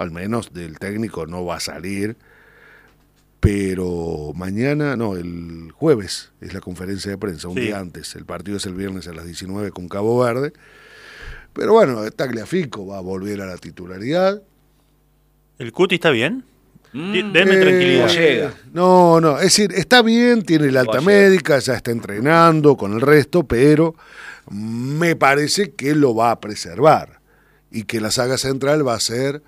al menos del técnico no va a salir. Pero mañana, no, el jueves es la conferencia de prensa, un día antes. El partido es el viernes a las 19 con Cabo Verde. Pero bueno, Tagliafico va a volver a la titularidad. ¿El Cuti está bien? Denme tranquilidad. Llega. No, es decir, está bien, tiene la alta médica, ya está entrenando con el resto, pero me parece que lo va a preservar y que la saga central va a ser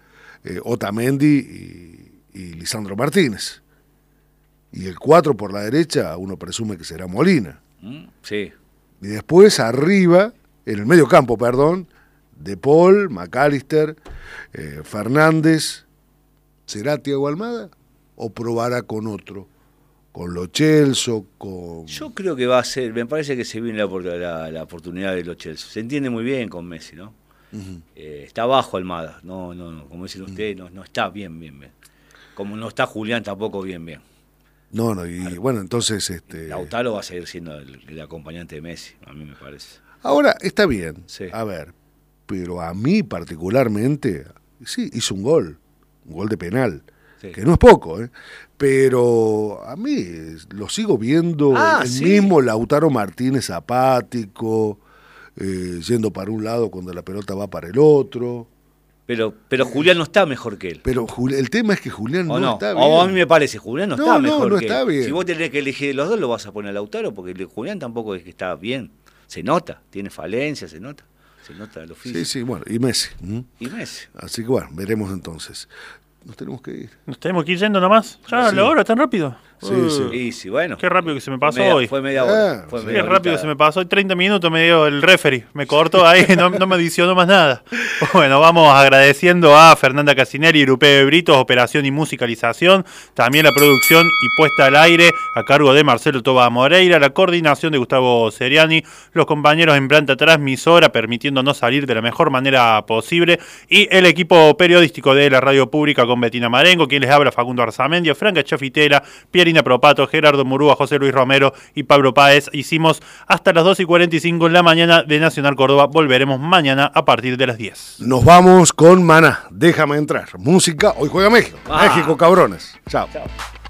Otamendi y Lisandro Martínez. Y el 4 por la derecha, uno presume que será Molina. Sí. Y después arriba, en el medio campo, De Paul, McAllister, Fernández. ¿Será Thiago Almada o probará con otro? Con Lo Celso, con... Yo creo que va a ser, me parece que se viene la oportunidad de Lo Celso. Se entiende muy bien con Messi, ¿no? Uh-huh. Está bajo Almada, no, como dicen ustedes, no está bien. Como no está Julián tampoco bien. No, y bueno, entonces... Lautaro va a seguir siendo el acompañante de Messi, a mí me parece. Ahora, está bien, sí. A ver, pero a mí particularmente, sí, hizo un gol de penal, que no es poco, pero a mí lo sigo viendo mismo Lautaro Martínez apático, yendo para un lado cuando la pelota va para el otro. Pero Julián no está mejor que él. Pero el tema es que Julián no está bien. O a mí me parece, Julián no está mejor que él. Está bien. Si vos tenés que elegir de los dos, lo vas a poner a Lautaro, porque Julián tampoco es que está bien. Se nota, tiene falencias, se nota lo físico. Sí, bueno, y Messi. Y Messi. Así que bueno, veremos entonces. Nos tenemos que ir. Nos tenemos que ir yendo nomás. Ya, la hora, tan rápido. Sí, bueno. Qué rápido que se me pasó hoy. Fue media hora. Qué rápido que se me pasó. Hoy 30 minutos me dio el referee. Me cortó ahí, no me adicionó más nada. Bueno, vamos agradeciendo a Fernanda Casineri y Lupe Britos, operación y musicalización. También la producción y puesta al aire a cargo de Marcelo Toba Moreira. La coordinación de Gustavo Seriani. Los compañeros en planta transmisora, permitiéndonos salir de la mejor manera posible. Y el equipo periodístico de la radio pública con Betina Marengo, quien les habla Facundo Arzamendia, Franca Chafitela, Pierina Propato, Gerardo Murúa, José Luis Romero y Pablo Páez. Hicimos hasta las 2:45 en la mañana de Nacional Córdoba. Volveremos mañana a partir de las 10. Nos vamos con Maná, déjame entrar. Música, hoy juega México. México, cabrones. Chao.